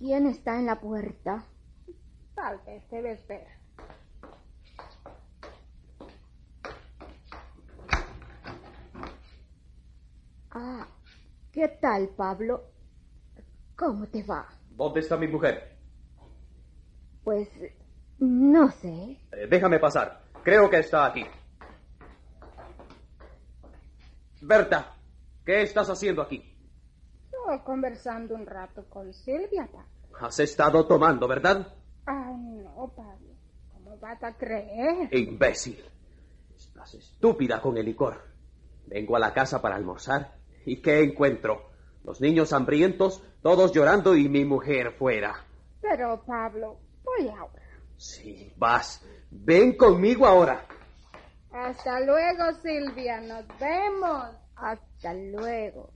¿Quién está en la puerta? Tal vez debes ver. Ah, ¿qué tal, Pablo? ¿Cómo te va? ¿Dónde está mi mujer? Pues, no sé. Déjame pasar. Creo que está aquí. Berta, ¿qué estás haciendo aquí? Estoy conversando un rato con Silvia, Pablo. Has estado tomando, ¿verdad? Ay, no, Pablo. ¿Cómo vas a creer? Imbécil. Estás estúpida con el licor. Vengo a la casa para almorzar. ¿Y qué encuentro? Los niños hambrientos, todos llorando y mi mujer fuera. Pero, Pablo, voy ahora. Sí, vas. Ven conmigo ahora. Hasta luego, Silvia. Nos vemos. Hasta luego.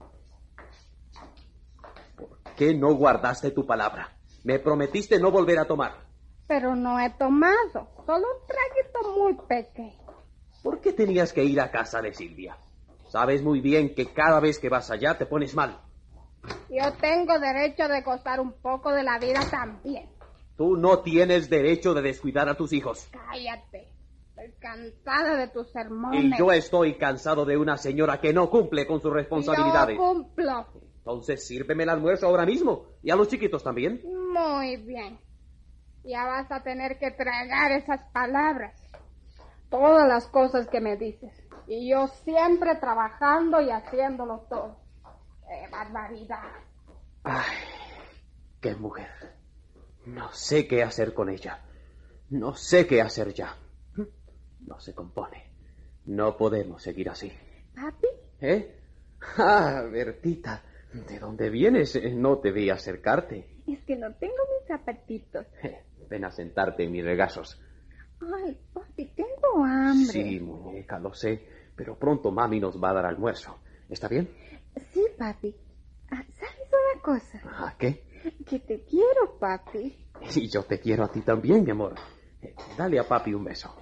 ¿Por qué no guardaste tu palabra? Me prometiste no volver a tomar. Pero no he tomado. Solo un traguito muy pequeño. ¿Por qué tenías que ir a casa de Silvia? Sabes muy bien que cada vez que vas allá te pones mal. Yo tengo derecho de gozar un poco de la vida también. Tú no tienes derecho de descuidar a tus hijos. Cállate. Estoy cansada de tus sermones. Y yo estoy cansado de una señora que no cumple con sus responsabilidades. Yo cumplo. Entonces sírveme el almuerzo ahora mismo. Y a los chiquitos también. Muy bien. Ya vas a tener que tragar esas palabras. Todas las cosas que me dices. Y yo siempre trabajando y haciéndolo todo. ¡Qué barbaridad! Ay, qué mujer. No sé qué hacer con ella. No sé qué hacer ya. No se compone. No podemos seguir así. ¿Papi? ¿Eh? Ah, Bertita. ¿De dónde vienes? No te vi acercarte. Es que no tengo mis zapatitos. Ven a sentarte en mis regazos. Ay, papi, tengo hambre. Sí, muñeca, lo sé. Pero pronto mami nos va a dar almuerzo. ¿Está bien? Sí, papi. ¿Sabes una cosa? ¿Ah, qué? Que te quiero, papi. Y yo te quiero a ti también, mi amor. Dale a papi un beso.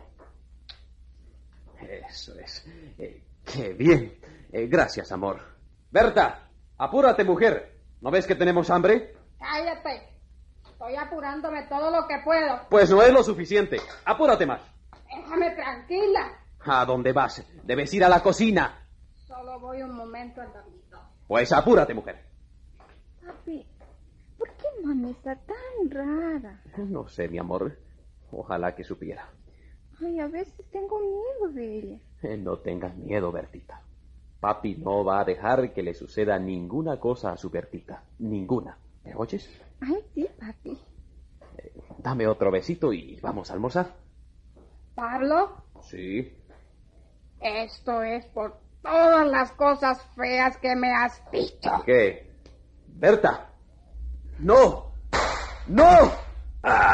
Eso es. ¡Qué bien! Gracias, amor. Berta, apúrate, mujer. ¿No ves que tenemos hambre? ¡Cállate! Estoy apurándome todo lo que puedo. Pues no es lo suficiente. Apúrate más. Déjame tranquila. ¿A dónde vas? Debes ir a la cocina. Solo voy un momento al dormitorio. Pues apúrate, mujer. Papi, ¿por qué mami está tan rara? No sé, mi amor. Ojalá que supiera. Ay, a veces tengo miedo de ella. No tengas miedo, Bertita. Papi no va a dejar que le suceda ninguna cosa a su Bertita. Ninguna. ¿Me oyes? Ay, sí, papi. Dame otro besito y vamos a almorzar. ¿Pablo? Sí. Esto es por todas las cosas feas que me has dicho. ¿Qué? Berta. ¡No! ¡No! ¡Ah!